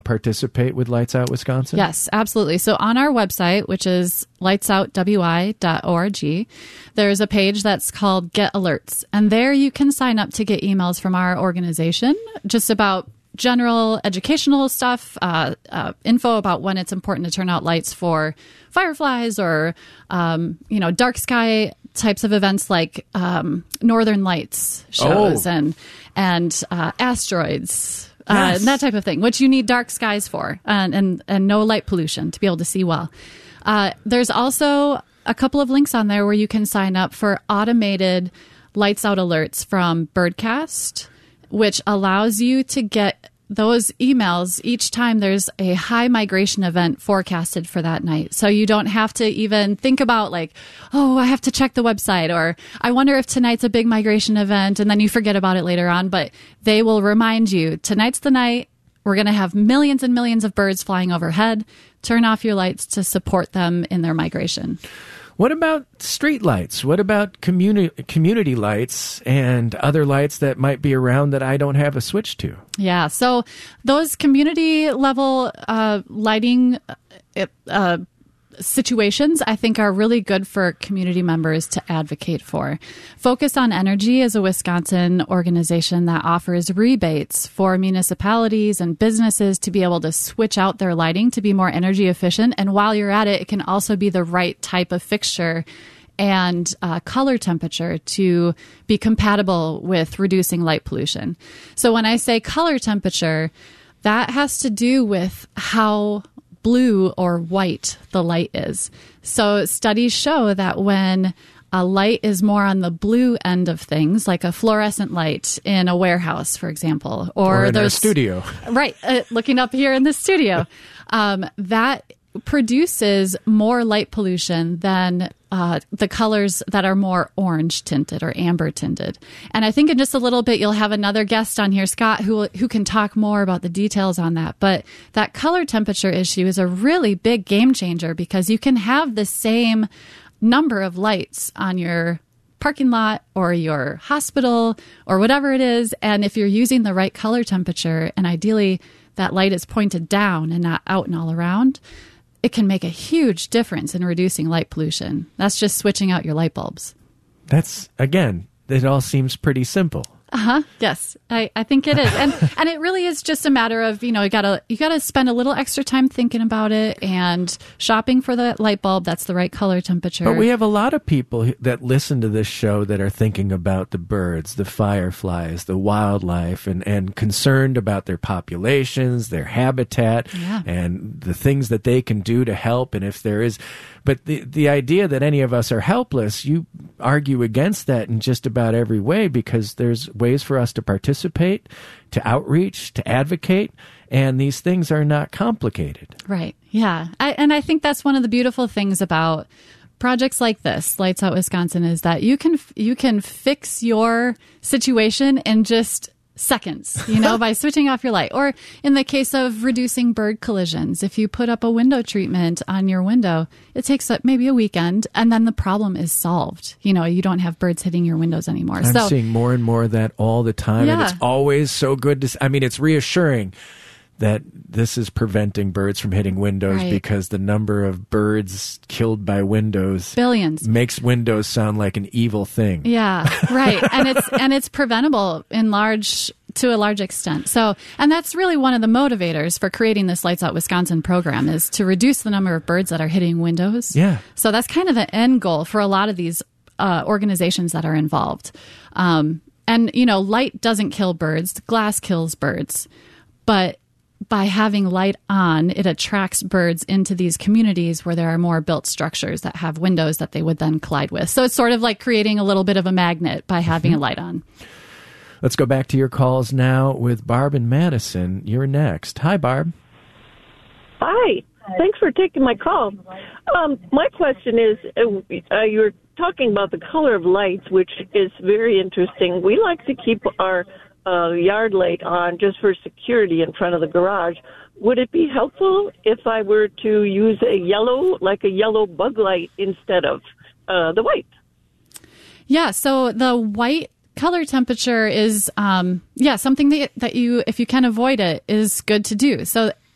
participate with Lights Out Wisconsin? Yes, absolutely. So on our website, which is lightsoutwi.org, there's a page that's called Get Alerts. And there you can sign up to get emails from our organization just about general educational stuff, info about when it's important to turn out lights for fireflies or, dark sky types of events like Northern Lights shows and asteroids, and that type of thing, which you need dark skies for and no light pollution to be able to see well. There's also a couple of links on there where you can sign up for automated lights out alerts from Birdcast, which allows you to get those emails each time there's a high migration event forecasted for that night. So you don't have to even think about I have to check the website, or I wonder if tonight's a big migration event, and then you forget about it later on. But they will remind you, tonight's the night. We're going to have millions and millions of birds flying overhead. Turn off your lights to support them in their migration. What about street lights? What about community lights and other lights that might be around that I don't have a switch to? Yeah, so those community level lighting situations, I think, are really good for community members to advocate for. Focus on Energy is a Wisconsin organization that offers rebates for municipalities and businesses to be able to switch out their lighting to be more energy efficient. And while you're at it, it can also be the right type of fixture and color temperature to be compatible with reducing light pollution. So when I say color temperature, that has to do with how blue or white the light is. So studies show that when a light is more on the blue end of things, like a fluorescent light in a warehouse, for example, or in our studio, right? Looking up here in the studio, that produces more light pollution than the colors that are more orange tinted or amber tinted. And I think in just a little bit, you'll have another guest on here, Scott, who can talk more about the details on that. But that color temperature issue is a really big game changer, because you can have the same number of lights on your parking lot or your hospital or whatever it is. And if you're using the right color temperature, and ideally that light is pointed down and not out and all around, it can make a huge difference in reducing light pollution. That's just switching out your light bulbs. That's, again, it all seems pretty simple. Yes, I think it is. And it really is just a matter of, you gotta spend a little extra time thinking about it and shopping for the light bulb that's the right color temperature. But we have a lot of people that listen to this show that are thinking about the birds, the fireflies, the wildlife, and concerned about their populations, their habitat, and the things that they can do to help. And if there is... But the idea that any of us are helpless, you argue against that in just about every way, because there's ways for us to participate, to outreach, to advocate, and these things are not complicated. Right. Yeah. I think that's one of the beautiful things about projects like this, Lights Out Wisconsin, is that you can fix your situation in just seconds, by switching off your light. Or in the case of reducing bird collisions, if you put up a window treatment on your window, it takes maybe a weekend, and then the problem is solved. You don't have birds hitting your windows anymore. I'm seeing more and more of that all the time, and it's always so good to... it's reassuring that this is preventing birds from hitting windows, because the number of birds killed by windows, billions, makes windows sound like an evil thing. Yeah, right. And it's preventable to a large extent. So, and that's really one of the motivators for creating this Lights Out Wisconsin program, is to reduce the number of birds that are hitting windows. Yeah. So that's kind of the end goal for a lot of these organizations that are involved. And light doesn't kill birds; glass kills birds, but by having light on, it attracts birds into these communities where there are more built structures that have windows that they would then collide with. So it's sort of like creating a little bit of a magnet by having a light on. Let's go back to your calls now with Barb and Madison. You're next. Hi, Barb. Hi. Thanks for taking my call. My question is, you were talking about the color of lights, which is very interesting. We like to keep our yard light on just for security in front of the garage. Would it be helpful if I were to use a yellow bug light instead of the white? Yeah, so the white color temperature is something that you, if you can avoid it, is good to do. So